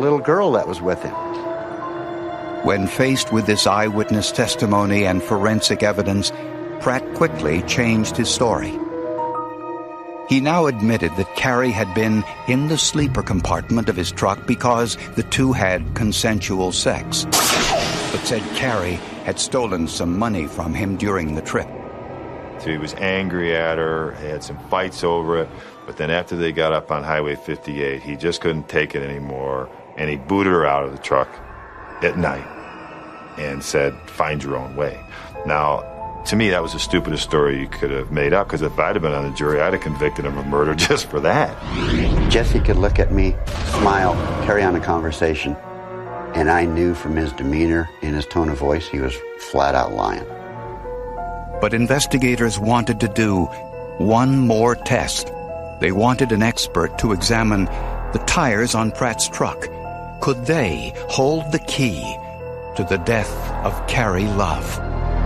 little girl that was with him. When faced with this eyewitness testimony and forensic evidence, Pratt quickly changed his story. He now admitted that Carrie had been in the sleeper compartment of his truck because the two had consensual sex, but said Carrie had stolen some money from him during the trip. So he was angry at her, he had some fights over it, but then after they got up on Highway 58, he just couldn't take it anymore, and he booted her out of the truck at night and said, "Find your own way." Now, to me, that was the stupidest story you could have made up, because if I'd have been on the jury, I'd have convicted him of murder just for that. Jesse could look at me, smile, carry on a conversation, and I knew from his demeanor and his tone of voice he was flat out lying. But investigators wanted to do one more test. They wanted an expert to examine the tires on Pratt's truck. Could they hold the key to the death of Carrie Love?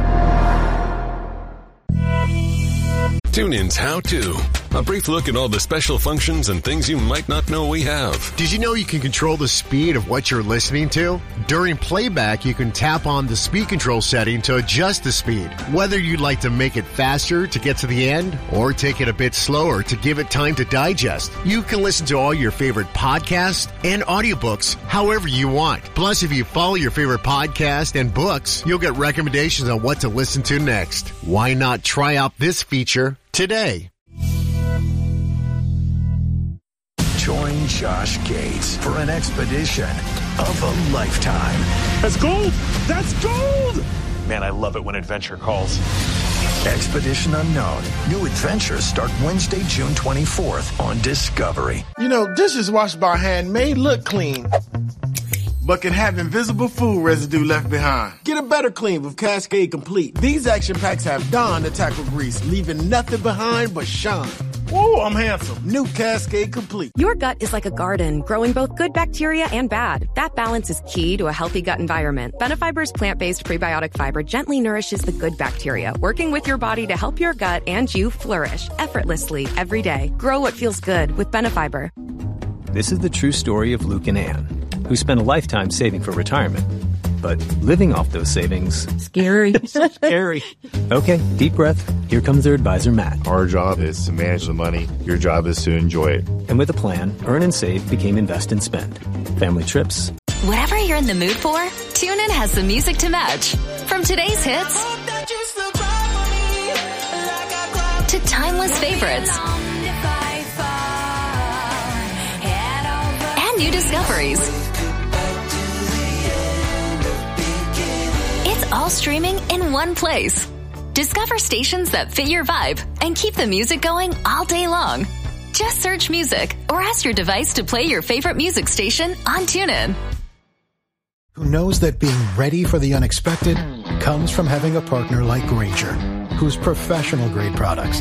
TuneIn's How To. A brief look at all the special functions and things you might not know we have. Did you know you can control the speed of what you're listening to? During playback, you can tap on the speed control setting to adjust the speed. Whether you'd like to make it faster to get to the end or take it a bit slower to give it time to digest, you can listen to all your favorite podcasts and audiobooks however you want. Plus, if you follow your favorite podcast and books, you'll get recommendations on what to listen to next. Why not try out this feature today? Join Josh Gates for an expedition of a lifetime. That's gold! That's gold! Man, I love it when adventure calls. Expedition Unknown. New adventures start Wednesday, June 24th on Discovery. You know, dishes washed by hand may look clean, but can have invisible food residue left behind. Get a better clean with Cascade Complete. These action packs have Dawn to tackle grease, leaving nothing behind but shine. Whoa, I'm handsome. New Cascade Complete. Your gut is like a garden, growing both good bacteria and bad. That balance is key to a healthy gut environment. Benefiber's plant-based prebiotic fiber gently nourishes the good bacteria, working with your body to help your gut and you flourish effortlessly every day. Grow what feels good with Benefiber. This is the true story of Luke and Ann, who spent a lifetime saving for retirement. But living off those savings... Scary. Scary. Okay, deep breath. Here comes their advisor, Matt. Our job is to manage the money. Your job is to enjoy it. And with a plan, Earn and Save became Invest and Spend. Family trips. Whatever you're in the mood for, TuneIn has the music to match. From today's hits to timeless favorites and new discoveries. It's all streaming in one place. Discover stations that fit your vibe and keep the music going all day long. Just search music or ask your device to play your favorite music station on TuneIn. Who knows that being ready for the unexpected comes from having a partner like Grainger, whose professional-grade products.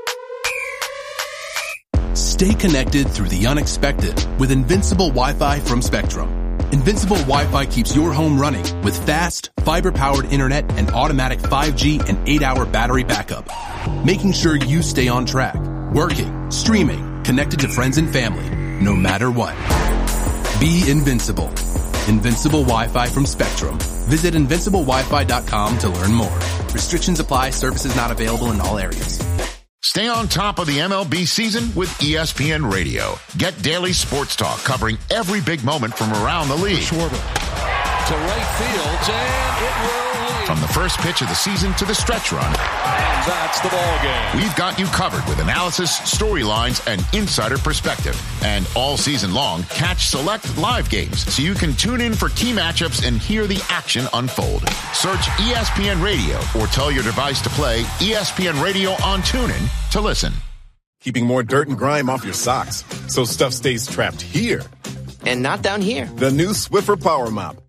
Stay connected through the unexpected with Invincible Wi-Fi from Spectrum. Invincible Wi-Fi keeps your home running with fast, fiber-powered internet and automatic 5G and 8-hour battery backup, making sure you stay on track, working, streaming, connected to friends and family, no matter what. Be invincible. Invincible Wi-Fi from Spectrum. Visit invinciblewifi.com to learn more. Restrictions apply. Services not available in all areas. Stay on top of the MLB season with ESPN Radio. Get daily sports talk covering every big moment from around the league. Schwarber to right field, and it will lead. From the first pitch of the season to the stretch run. And that's the ball game. We've got you covered with analysis, storylines, and insider perspective. And all season long, catch select live games so you can tune in for key matchups and hear the action unfold. Search ESPN Radio or tell your device to play ESPN Radio on TuneIn to listen. Keeping more dirt and grime off your socks so stuff stays trapped here. And not down here. The new Swiffer Power Mop.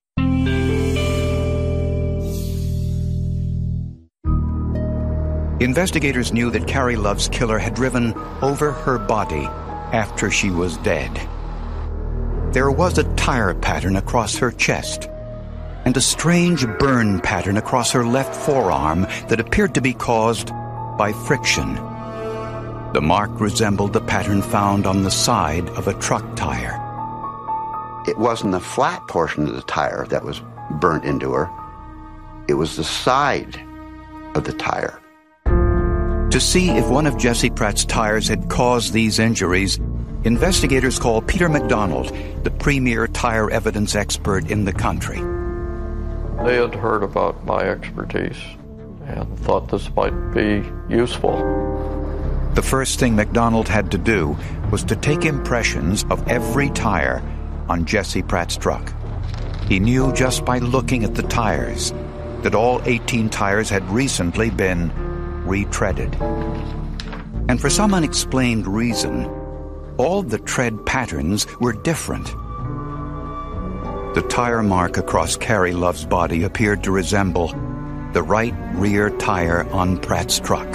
Investigators knew that Carrie Love's killer had driven over her body after she was dead. There was a tire pattern across her chest and a strange burn pattern across her left forearm that appeared to be caused by friction. The mark resembled the pattern found on the side of a truck tire. it wasn't the flat portion of the tire that was burnt into her. It was the side of the tire. To see if one of Jesse Pratt's tires had caused these injuries, investigators called Peter McDonald, the premier tire evidence expert in the country. They had heard about my expertise and thought this might be useful. The first thing McDonald had to do was to take impressions of every tire on Jesse Pratt's truck. He knew just by looking at the tires that all 18 tires had recently been retreaded. And for some unexplained reason, all the tread patterns were different. The tire mark across Carrie Love's body appeared to resemble the right rear tire on Pratt's truck.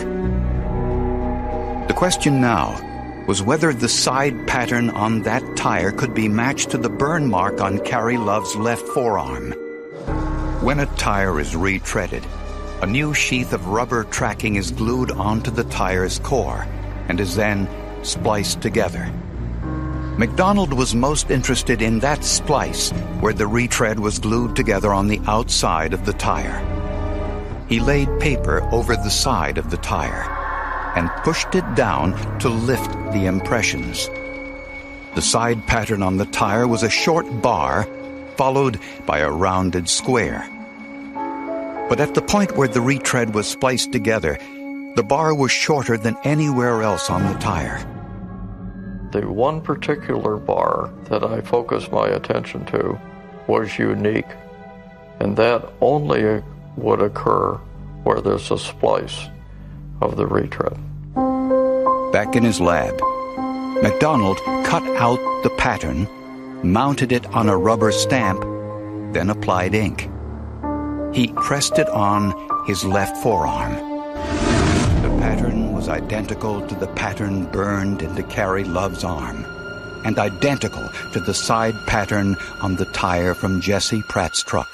The question now was whether the side pattern on that tire could be matched to the burn mark on Carrie Love's left forearm. When a tire is retreaded, a new sheath of rubber tracking is glued onto the tire's core and is then spliced together. McDonald was most interested in that splice where the retread was glued together on the outside of the tire. He laid paper over the side of the tire and pushed it down to lift the impressions. The side pattern on the tire was a short bar followed by a rounded square. But at the point where the retread was spliced together, the bar was shorter than anywhere else on the tire. The one particular bar that I focused my attention to was unique, and that only would occur where there's a splice of the retread. Back in his lab, McDonald cut out the pattern, mounted it on a rubber stamp, then applied ink. He pressed it on his left forearm. The pattern was identical to the pattern burned into Carrie Love's arm, and identical to the side pattern on the tire from Jesse Pratt's truck.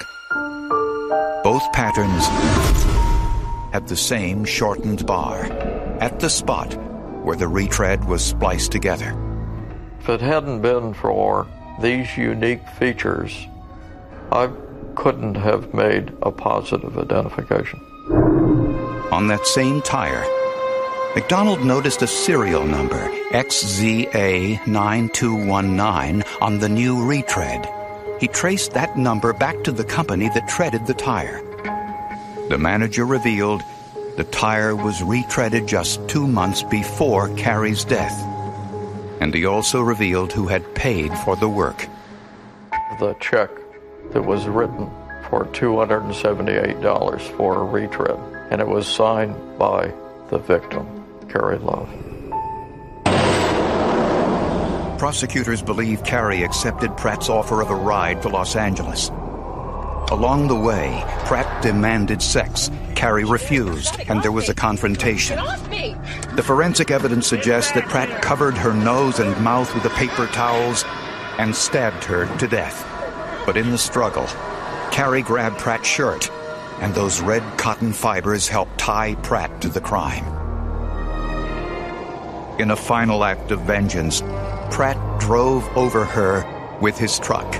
Both patterns had the same shortened bar at the spot where the retread was spliced together. If it hadn't been for these unique features, I couldn't have made a positive identification. On that same tire, McDonald noticed a serial number, XZA9219, on the new retread. He traced that number back to the company that treaded the tire. The manager revealed the tire was retreaded just 2 months before Carrie's death. And he also revealed who had paid for the work. The check that was written for $278 for a retread, and it was signed by the victim, Carrie Love. Prosecutors believe Carrie accepted Pratt's offer of a ride to Los Angeles. Along the way, Pratt demanded sex. Carrie refused, and there was a confrontation. The forensic evidence suggests that Pratt covered her nose and mouth with the paper towels and stabbed her to death. But in the struggle, Carrie grabbed Pratt's shirt, and those red cotton fibers helped tie Pratt to the crime. In a final act of vengeance, Pratt drove over her with his truck.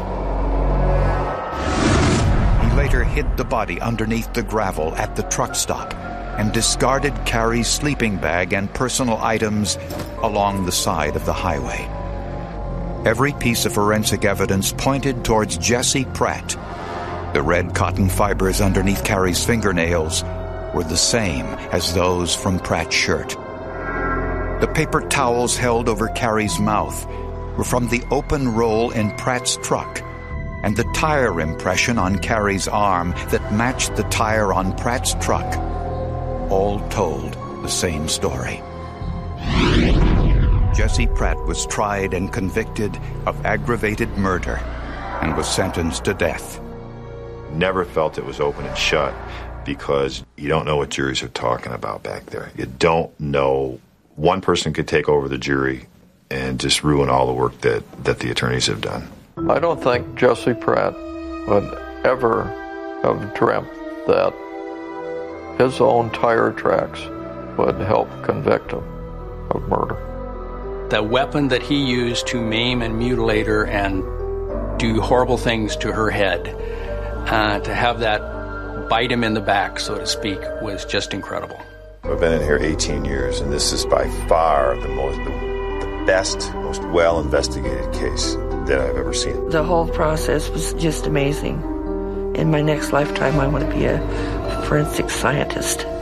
He later hid the body underneath the gravel at the truck stop and discarded Carrie's sleeping bag and personal items along the side of the highway. Every piece of forensic evidence pointed towards Jesse Pratt. The red cotton fibers underneath Carrie's fingernails were the same as those from Pratt's shirt. The paper towels held over Carrie's mouth were from the open roll in Pratt's truck, and the tire impression on Carrie's arm that matched the tire on Pratt's truck all told the same story. Jesse Pratt was tried and convicted of aggravated murder and was sentenced to death. Never felt it was open and shut because you don't know what juries are talking about back there. You don't know. One person could take over the jury and just ruin all the work that the attorneys have done. I don't think Jesse Pratt would ever have dreamt that his own tire tracks would help convict him of murder. The weapon that he used to maim and mutilate her and do horrible things to her head. To have that bite him in the back, so to speak, was just incredible. I've been in here 18 years, and this is by far the best, most well-investigated case that I've ever seen. The whole process was just amazing. In my next lifetime, I want to be a forensic scientist.